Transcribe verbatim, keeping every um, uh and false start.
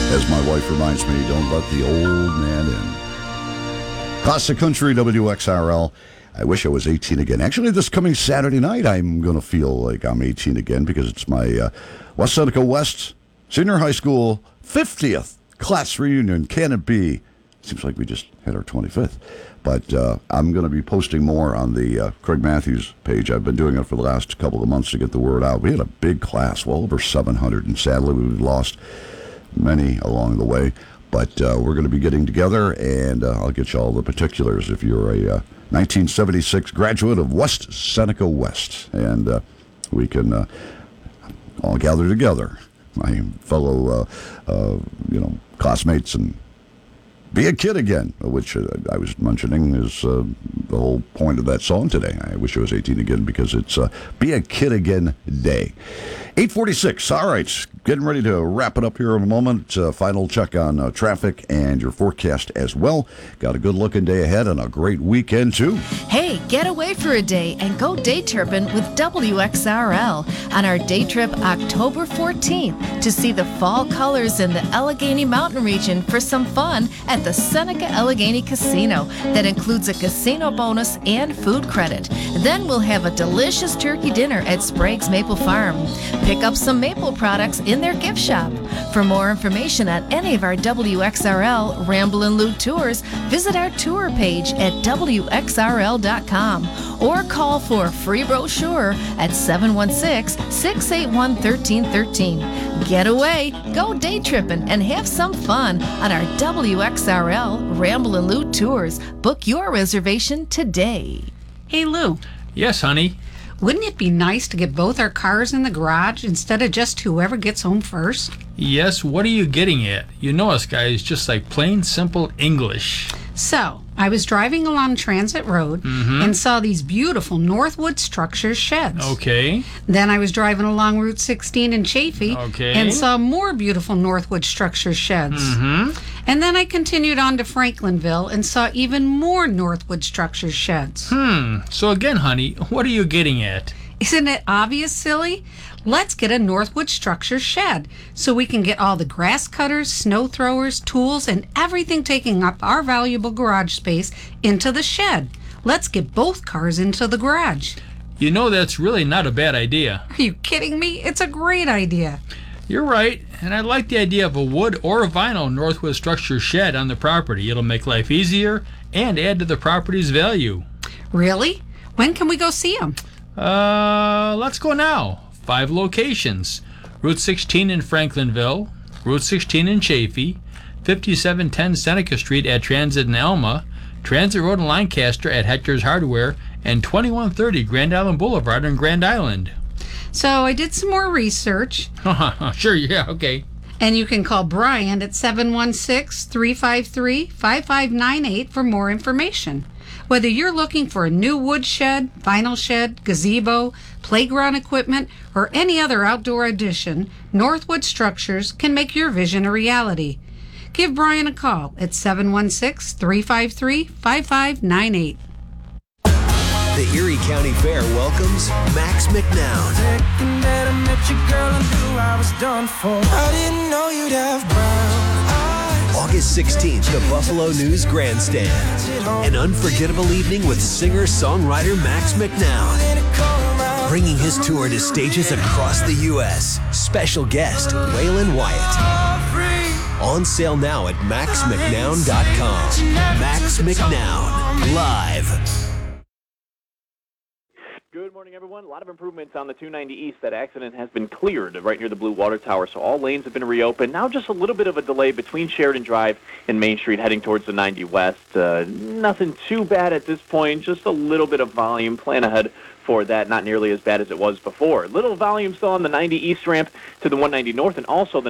As my wife reminds me, don't let the old man in. Classic Country, W X R L. I wish I was eighteen again. Actually, this coming Saturday night, I'm going to feel like I'm eighteen again because it's my uh, West Seneca West Senior High School fiftieth class reunion. Can it be? Seems like we just had our twenty-fifth. But uh, I'm going to be posting more on the uh, Craig Matthews page. I've been doing it for the last couple of months to get the word out. We had a big class, well over seven hundred, and sadly we've lost many along the way. But uh, we're going to be getting together, and uh, I'll get you all the particulars if you're a uh, nineteen seventy-six graduate of West Seneca West. And uh, we can uh, all gather together, my fellow uh, uh, you know, classmates, and be a kid again, which uh, I was mentioning is uh, the whole point of that song today. I wish I was eighteen again because it's uh, Be a Kid Again Day. eight forty-six. All right, getting ready to wrap it up here in a moment. Uh, final check on uh, traffic and your forecast as well. Got a good-looking day ahead and a great weekend, too. Hey, get away for a day and go day tripping with W X R L on our day trip October fourteenth to see the fall colors in the Allegheny Mountain region for some fun at the Seneca Allegheny Casino. That includes a casino bonus and food credit. Then we'll have a delicious turkey dinner at Sprague's Maple Farm. Pick up some maple products in their gift shop. For more information on any of our W X R L Ramblin' Lou tours, visit our tour page at W X R L dot com or call for a free brochure at seven one six, six eight one, one three one three. Get away, go day tripping, and have some fun on our W X R L Ramblin' Lou tours. Book your reservation today. Hey, Lou. Yes, honey. Wouldn't it be nice to get both our cars in the garage instead of just whoever gets home first? Yes, what are you getting at? You know us guys just like plain simple English. So, I was driving along Transit Road mm-hmm. and saw these beautiful Northwood Structures sheds. Okay. Then I was driving along Route sixteen in Chaffee okay. and saw more beautiful Northwood Structures sheds. Mm-hmm. And then I continued on to Franklinville and saw even more Northwood Structures sheds. Hmm. So again, honey, what are you getting at? Isn't it obvious, silly? Let's get a Northwood Structures shed so we can get all the grass cutters, snow throwers, tools, and everything taking up our valuable garage space into the shed. Let's get both cars into the garage. You know that's really not a bad idea. Are you kidding me? It's a great idea. You're right, and I like the idea of a wood or a vinyl Northwood Structures shed on the property. It'll make life easier and add to the property's value. Really? When can we go see them? Uh, let's go now. Five locations. Route sixteen in Franklinville, Route sixteen in Chaffee, fifty-seven ten Seneca Street at Transit in Alma, Transit Road in Lancaster at Hector's Hardware, and twenty-one thirty Grand Island Boulevard in Grand Island. So I did some more research. Sure, yeah, okay. And you can call Brian at seven one six, three five three, five five nine eight for more information. Whether you're looking for a new wood shed, vinyl shed, gazebo, playground equipment, or any other outdoor addition, Northwood Structures can make your vision a reality. Give Brian a call at seven one six, three five three, five five nine eight. The Erie County Fair welcomes Max McNown. August sixteenth, the Buffalo News Grandstand. An unforgettable evening with singer-songwriter Max McNown. Bringing his tour to stages across the U S Special guest, Waylon Wyatt. On sale now at max mcnown dot com. Max McNown, live. Good morning, everyone. A lot of improvements on the two ninety East. That accident has been cleared right near the Blue Water Tower, so all lanes have been reopened. Now just a little bit of a delay between Sheridan Drive and Main Street heading towards the ninety West. Uh, nothing too bad at this point, just a little bit of volume. Plan ahead for that, not nearly as bad as it was before. Little volume still on the ninety East ramp to the one ninety North, and also the